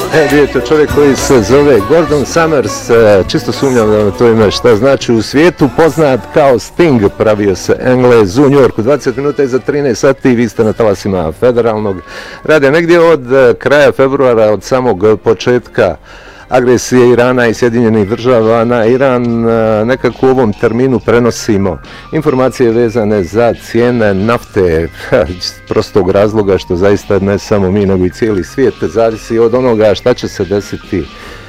Vidite, čovjek koji se zove Gordon Summers, čisto sumnjam da to ime šta znači u svijetu, poznat kao Sting, pravio se Englez u New Yorku. 20 minuta iza 13 sati, vi ste na talasima Federalnog radija. Negdje od kraja februara, od samog početka agresije Irana i Sjedinjenih država na Iran, nekako u ovom terminu prenosimo informacije vezane za cijene nafte, prostog razloga što zaista ne samo mi nego i cijeli svijet zavisi od onoga šta će se desiti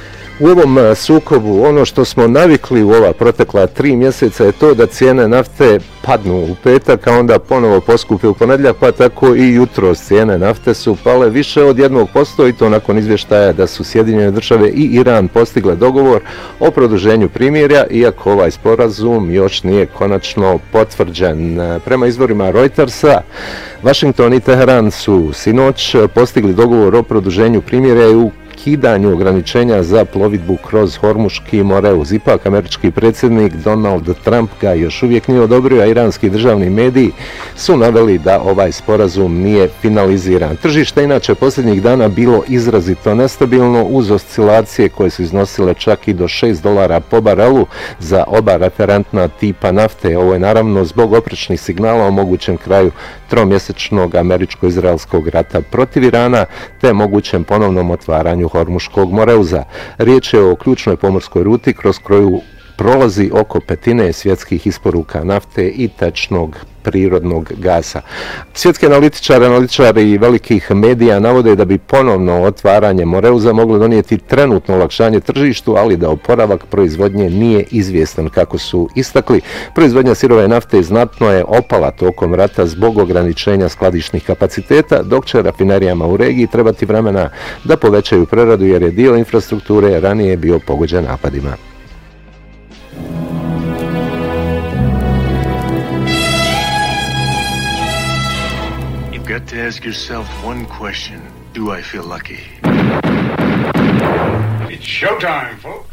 u ovom sukobu. Ono što smo navikli u ova protekla 3 mjeseca je to da cijene nafte padnu u petak, a onda ponovo poskupe u ponedjeljak, pa tako i jutros cijene nafte su pale više od 1% i to nakon izvještaja da su Sjedinjene države i Iran postigle dogovor o produženju primirja, iako ovaj sporazum još nije konačno potvrđen. Prema izvorima Reutersa, Washington i Teheran su sinoć postigli dogovor o produženju primirja i ukidanju ograničenja za plovidbu kroz Hormuški moreuz. Ipak američki predsjednik Donald Trump ga još uvijek nije odobrio, a iranski državni mediji su naveli da ovaj sporazum nije finaliziran. Tržište inače posljednjih dana bilo izrazito nestabilno uz oscilacije koje su iznosile čak i do $6 po barelu za oba referentna tipa nafte. Ovo je naravno zbog oprečnih signala o mogućem kraju tromjesečnog američko-izraelskog rata protiv Irana te mogućem ponovnom otvaranju Hormuškog moreuza. Riječ je o ključnoj pomorskoj ruti kroz koju prolazi oko petine svjetskih isporuka nafte i tečnog prirodnog gasa. Svjetski analitičari velikih medija navode da bi ponovno otvaranje moreuza moglo donijeti trenutno olakšanje tržištu, ali da oporavak proizvodnje nije izvjestan. Kako su istakli, proizvodnja sirove nafte znatno je opala tokom rata zbog ograničenja skladišnih kapaciteta, dok će rafinerijama u regiji trebati vremena da povećaju preradu jer je dio infrastrukture ranije bio pogođen napadima. Got to ask yourself one question. Do I feel lucky? It's showtime, folks.